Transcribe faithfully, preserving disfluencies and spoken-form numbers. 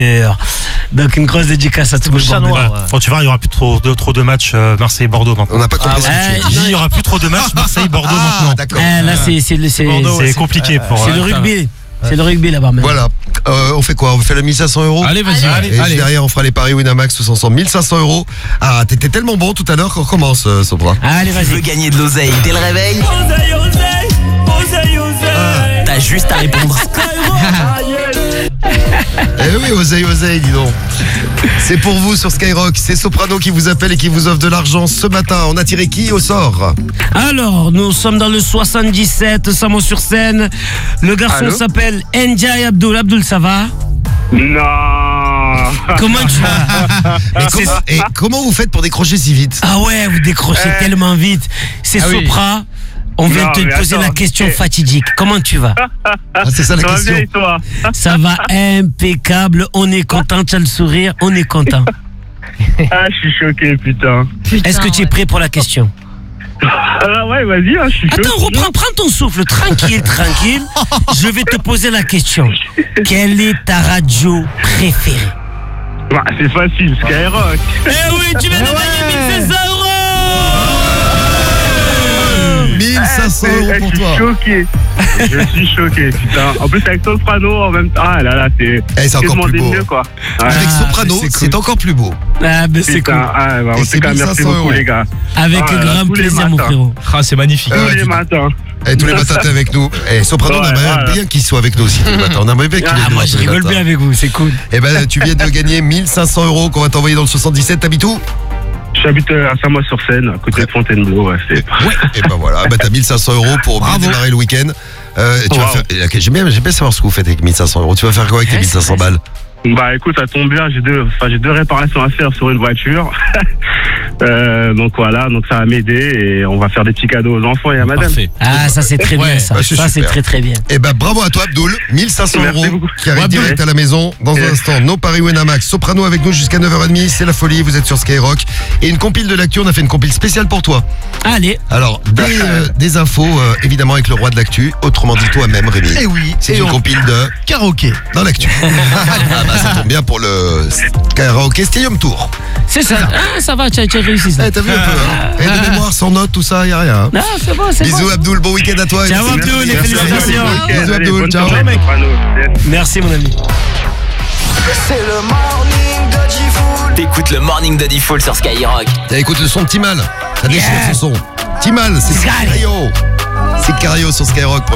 Donc une grosse dédicace à tout le monde. Ouais. Bon, tu vois, il n'y aura plus trop de, trop de matchs euh, Marseille-Bordeaux maintenant. On n'a pas compris Ah, ce que ouais. tu as dit. Il n'y aura plus trop de matchs Marseille-Bordeaux Ah, maintenant. d'accord. Eh, là c'est c'est c'est Bordeaux, c'est c'est compliqué pour. c'est euh, le rugby. C'est le rugby là-bas maintenant. Voilà. Euh, on fait quoi? On fait le mille cinq cents euros? Allez, vas-y, allez, Et allez. derrière, on fera les paris Winamax tous ensemble. mille cinq cents euros. Ah, t'étais tellement bon tout à l'heure qu'on recommence, euh, Sopra. Allez, Tu veux vas-y. gagner de l'oseille dès le réveil? Oseille, oseille, oseille, oseille. T'as juste à répondre. Eh oui, oseille, oseille, dis donc. C'est pour vous sur Skyrock. C'est Soprano qui vous appelle et qui vous offre de l'argent ce matin. On a tiré qui au sort? Alors, nous sommes dans le soixante-dix-sept, Samo-sur-Seine. Le garçon Allô s'appelle Ndiaye Abdoul. Abdoul, ça va? Non. Comment tu vas? Mais comment, et comment vous faites pour décrocher si vite? Ah ouais, vous décrochez Euh. tellement vite. C'est Ah oui. Sopra. On vient Non, de te mais poser attends. la question Eh. fatidique. Comment tu vas? Ah, c'est ça la Ça va question. bien et toi? Ça va impeccable. On est content. Tu as le sourire. On est content. Ah, je suis choqué, putain. Est-ce que tu es prêt pour la question? Ah ouais, vas-y, hein, je suis Attends, choqué. reprends, prends ton souffle. Tranquille, tranquille. Je vais te poser la question. Quelle est ta radio préférée? Bah, c'est facile, Skyrock. Eh oui, tu viens de gagner mille cinq cents euros. mille cinq cents Eh, euros eh, pour je suis toi. choqué. Je suis choqué, putain. En plus, avec Soprano en même temps. Ah là là, c'est. Eh, c'est encore demander plus beau. mieux, quoi. Ouais. Avec Soprano, c'est cool. c'est encore plus beau. Ah, ben c'est cool. Putain, ah, bah, Et en c'est tout cas, mille cinq merci cents beaucoup, euros. les gars. Avec Ah là là, grand tous les plaisir, mon matins. frérot. Ah, c'est magnifique. Ah Tous ouais, les tu- matins. Et tous les matins, t'es avec nous. Et Soprano, on Ouais, aimerait voilà. bien qu'il soit avec nous aussi tous les matins. On aimerait bien qu'il Ah, vienne Moi, tous je les rigole matins. bien avec vous, c'est cool. Eh ben, tu viens de gagner mille cinq cents euros qu'on va t'envoyer dans le soixante-dix-sept. T'habites où? J'habite à Saint-Mois-sur-Seine, à côté de Fontainebleau. Ouais, c'est... Et ben voilà, bah, t'as mille cinq cents euros pour bien Bravo. démarrer le week-end. Euh, tu vas Wow. faire... J'aime bien, j'aime bien savoir ce que vous faites avec mille cinq cents euros. Tu vas faire quoi avec tes Reste, mille cinq cents reste. balles? Bah écoute, ça tombe bien, j'ai deux, enfin, j'ai deux réparations à faire sur une voiture. euh, donc voilà, donc ça va m'aider et on va faire des petits cadeaux aux enfants et à madame. Parfait. Ah, ça c'est très Ouais, bien, ça. bah, c'est Ça c'est super. très très bien. Eh ben bravo à toi Abdoul, mille cinq cents Merci euros beaucoup. qui arrive Ouais, direct Abdoul. à la maison. Dans un Yes. instant, nos paris Winamax, Soprano avec nous jusqu'à neuf heures trente, c'est la folie, vous êtes sur Skyrock. Et une compile de l'actu, on a fait une compile spéciale pour toi. Allez, Alors, des, euh, des infos, euh, évidemment avec le roi de l'actu, autrement dit toi-même Rémi. Eh oui, C'est et une on- compile de Karaoké. dans l'actu. Ah bah ça tombe bien pour le Karaoke Stadium Tour. c'est ça. Ah, ça va, tu as tu as réussi ça. Eh, t'as vu un peu, hein? Et de mémoire, sans note, tout ça, y a rien. hein. Non, c'est bon, c'est Bisous bon. Abdoul, bon week-end à toi. et Ciao, merci. Abdoul, et Merci. félicitations. Bisous Allez, Abdoul, bonne ciao. journée, Soprano. Yes. Merci mon ami. C'est le morning de Diffoul. T'écoutes le morning de Diffoul sur Skyrock. Tiens, écoute le son de Timal. Ça déchire Yeah. ce son. Timal, c'est Sky. Cario. C'est Cario sur Skyrock.